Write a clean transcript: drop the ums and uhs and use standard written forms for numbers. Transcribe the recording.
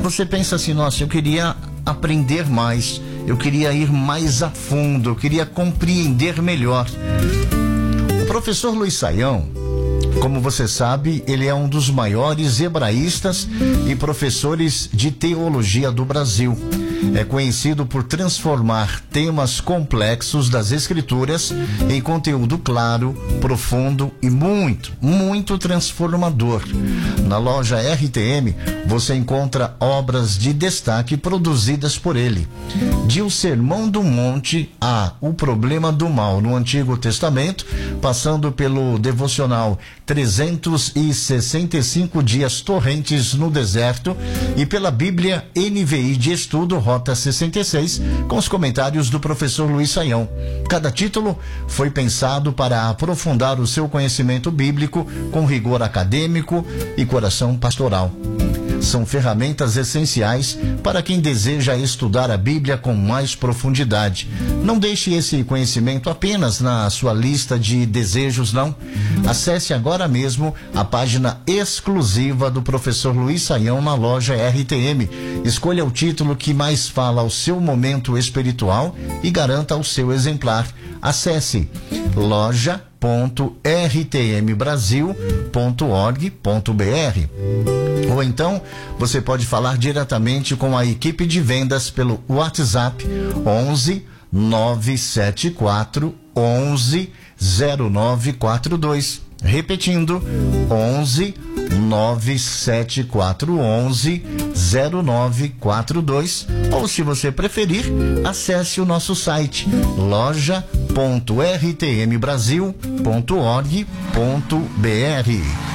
Você pensa assim, nossa, eu queria aprender mais, eu queria ir mais a fundo, eu queria compreender melhor. O professor Luiz Saião, como você sabe, ele é um dos maiores hebraístas e professores de teologia do Brasil. É conhecido por transformar temas complexos das Escrituras em conteúdo claro, profundo e muito transformador. Na loja RTM, você encontra obras de destaque produzidas por ele. De O Sermão do Monte a O Problema do Mal no Antigo Testamento, passando pelo devocional 365 Dias Torrentes no Deserto e pela Bíblia NVI de Estudo Rota 66, com os comentários do professor Luiz Saião. Cada título foi pensado para aprofundar o seu conhecimento bíblico com rigor acadêmico e coração pastoral. São ferramentas essenciais para quem deseja estudar a Bíblia com mais profundidade. Não deixe esse conhecimento apenas na sua lista de desejos, não. Acesse agora mesmo a página exclusiva do professor Luiz Saião na loja RTM. Escolha o título que mais fala ao seu momento espiritual e garanta o seu exemplar. Acesse loja.rtmbrasil.org.br. Ou então, você pode falar diretamente com a equipe de vendas pelo WhatsApp 11 974 11 0942. Repetindo, 11 974 11 0942. Ou, se você preferir, acesse o nosso site loja.rtmbrasil.org.br.